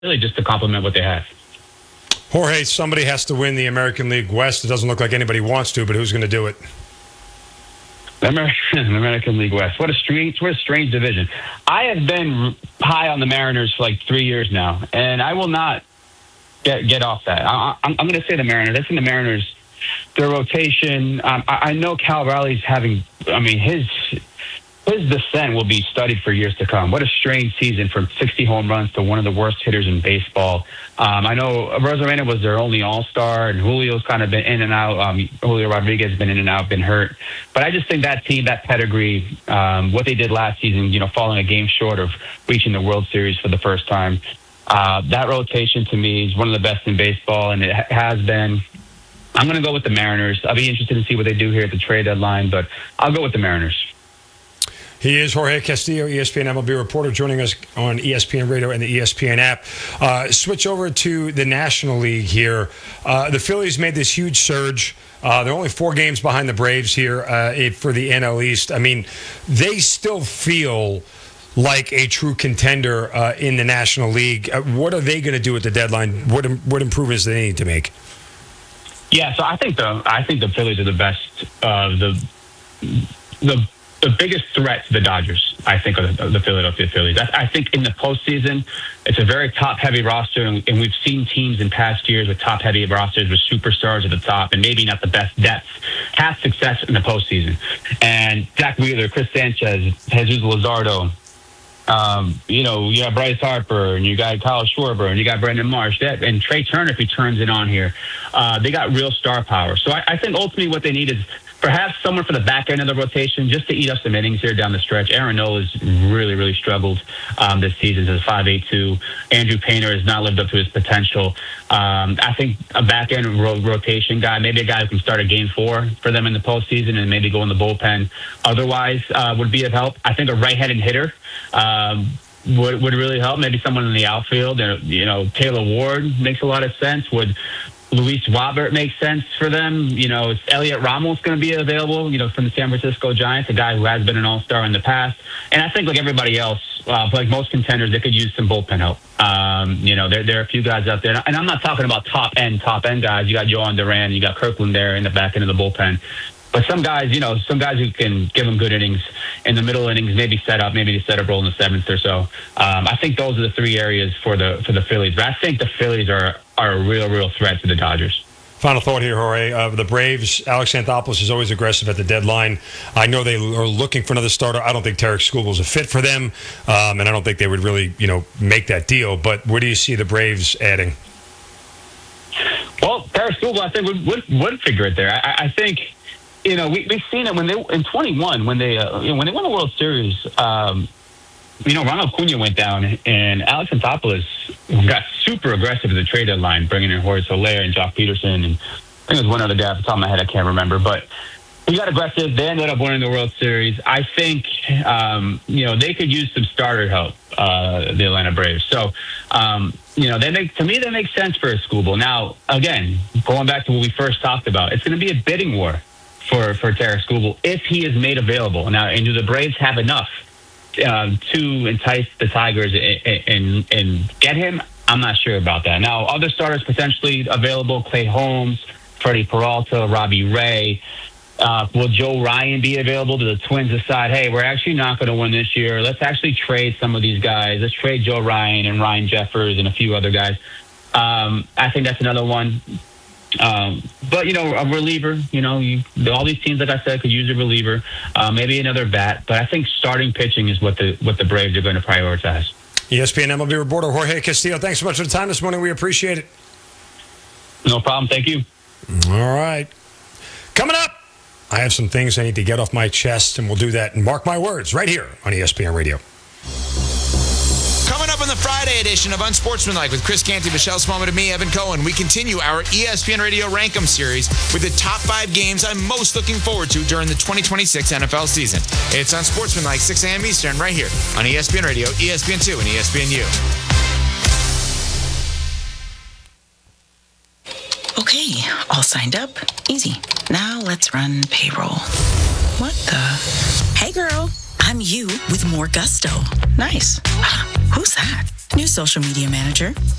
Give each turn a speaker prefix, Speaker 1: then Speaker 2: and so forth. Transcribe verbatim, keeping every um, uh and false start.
Speaker 1: really just to complement what they have.
Speaker 2: Jorge, somebody has to win the American League West. It doesn't look like anybody wants to, but who's going to do it?
Speaker 1: The American, American League West. What a strange, what a strange division. I have been high on the Mariners for like three years now, and I will not get get off that. I, I'm, I'm going to say the Mariners. I think the Mariners, their rotation. Um, I, I know Cal Raleigh's having. I mean, his his descent will be studied for years to come. What a strange season from sixty home runs to one of the worst hitters in baseball. Um, I know Rosarena was their only all-star, and Julio's kind of been in and out. Um, Julio Rodriguez has been in and out, been hurt. But I just think that team, that pedigree, um, what they did last season, you know, falling a game short of reaching the World Series for the first time, uh, that rotation to me is one of the best in baseball, and it ha- has been. I'm going to go with the Mariners. I'll be interested to see what they do here at the trade deadline, but I'll go with the Mariners.
Speaker 2: He is Jorge Castillo, E S P N M L B reporter, joining us on E S P N Radio and the E S P N app. Uh, switch over to the National League here. Uh, the Phillies made this huge surge. Uh, they're only four games behind the Braves here uh, for the N L East. I mean, they still feel like a true contender uh, in the National League. Uh, what are they going to do at the deadline? What what improvements do they need to make?
Speaker 1: Yeah, so I think the I think the Phillies are the best. Uh, the the The biggest threat to the Dodgers, I think, are the, the Philadelphia Phillies. I, I think in the postseason, it's a very top-heavy roster, and, and we've seen teams in past years with top-heavy rosters with superstars at the top and maybe not the best depth have success in the postseason. And Zach Wheeler, Chris Sanchez, Jesus Luzardo, um, you know, you got Bryce Harper, and you got Kyle Schwarber, and you got Brendan Marsh, that, and Trey Turner if he turns it on here. Uh, they got real star power. So I, I think ultimately what they need is perhaps someone for the back end of the rotation just to eat up some innings here down the stretch. Aaron Nola's really, really struggled um, this season as a five eight two. Andrew Painter has not lived up to his potential. Um, I think a back end ro- rotation guy, maybe a guy who can start a game four for them in the postseason and maybe go in the bullpen otherwise uh, would be of help. I think a right-handed hitter um, would would really help. Maybe someone in the outfield. You know, Taylor Ward makes a lot of sense. Would Luis Robert makes sense for them. You know, is Elliot Ramos going to be available, you know, from the San Francisco Giants, a guy who has been an all-star in the past. And I think like everybody else, uh, like most contenders, they could use some bullpen help. Um, you know, there, there are a few guys out there. And I'm not talking about top-end, top-end guys. You got Johan Duran, you got Kirkland there in the back end of the bullpen. But some guys, you know, some guys who can give them good innings in the middle innings, maybe set up, maybe the setup role in the seventh or so. Um, I think those are the three areas for the for the Phillies. But I think the Phillies are are a real, real threat to the Dodgers.
Speaker 2: Final thought here, Jorge. Uh, the Braves, Alex Anthopoulos is always aggressive at the deadline. I know they are looking for another starter. I don't think Tarek Skubal is a fit for them, um, and I don't think they would really, you know, make that deal. But where do you see the Braves adding?
Speaker 1: Well, Tarek Skubal, I think, would, would, would figure it there. I, I think... You know, we, we've seen it when they in twenty-one when they uh, you know, when they won the World Series. Um, you know, Ronald Acuna went down, and Alex Anthopoulos got super aggressive at the trade deadline, bringing in Jorge Soler and Jock Peterson, and I think there's one other guy off the top of my head I can't remember, but he got aggressive. They ended up winning the World Series. I think um, you know they could use some starter help, uh, the Atlanta Braves. So. Um, You know, they make to me that makes sense for a Skubal. Now, again, going back to what we first talked about, it's going to be a bidding war for for Tarek Skubal if he is made available. Now, and do the Braves have enough um, to entice the Tigers and, and and get him? I'm not sure about that. Now, other starters potentially available: Clay Holmes, Freddie Peralta, Robbie Ray. Uh, will Joe Ryan be available? Do the Twins decide, hey, we're actually not going to win this year. Let's actually trade some of these guys. Let's trade Joe Ryan and Ryan Jeffers and a few other guys. Um, I think that's another one. Um, but, you know, a reliever, you know, you, all these teams, like I said, could use a reliever, uh, maybe another bat. But I think starting pitching is what the what the Braves are going to prioritize.
Speaker 2: E S P N M L B reporter Jorge Castillo, thanks so much for the time this morning. We appreciate it.
Speaker 1: No problem. Thank you.
Speaker 2: All right. Coming up, I have some things I need to get off my chest, and we'll do that and mark my words right here on E S P N Radio.
Speaker 3: Coming up on the Friday edition of Unsportsmanlike with Chris Canty, Michelle Smallman, and me, Evan Cohen, we continue our E S P N Radio Rankem series with the top five games I'm most looking forward to during the twenty twenty-six N F L season. It's Unsportsmanlike, six a.m. Eastern, right here on E S P N Radio, E S P N two, and E S P N U.
Speaker 4: Okay, all signed up. Easy. Now let's run payroll. What the? Hey, girl. I'm you with more gusto. Nice. Who's that? New social media manager.